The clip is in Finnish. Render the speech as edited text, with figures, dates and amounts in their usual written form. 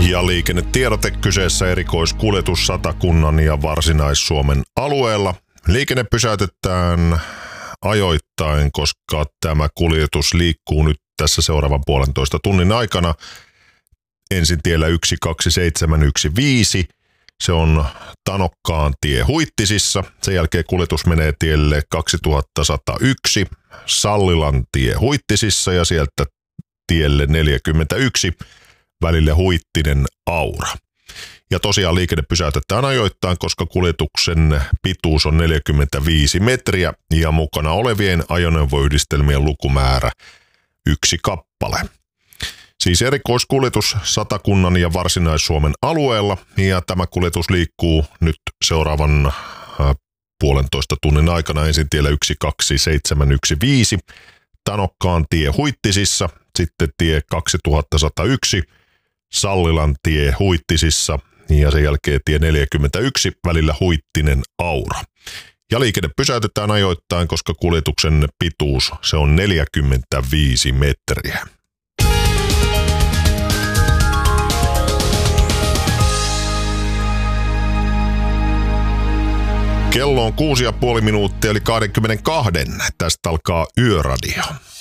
Ja liikennetiedote kyseessä erikoiskuljetus Satakunnan ja Varsinais-Suomen alueella. Liikenne pysäytetään ajoittain, koska tämä kuljetus liikkuu nyt tässä seuraavan 1,5 tunnin aikana. Ensin tiellä 12715, se on Tanokkaan tie Huittisissa. Sen jälkeen kuljetus menee tielle 2101, Sallilan tie Huittisissa ja sieltä tielle 41, välille Huittinen-Aura. Ja tosiaan liikenne pysäytetään ajoittain, koska kuljetuksen pituus on 45 metriä ja mukana olevien ajoneuvoyhdistelmien lukumäärä 1 kappale. Siis erikoiskuljetus Satakunnan ja Varsinais-Suomen alueella, ja tämä kuljetus liikkuu nyt seuraavan 1,5 tunnin aikana ensin tiellä 12715, Tanokkaan tie Huittisissa, sitten tie 2101, Sallilan tie Huittisissa ja sen jälkeen tie 41 välillä Huittinen-Aura. Ja liikenne pysäytetään ajoittain, koska kuljetuksen pituus se on 45 metriä. Kello on 6,5 minuuttia eli 22. Tästä alkaa Yöradio.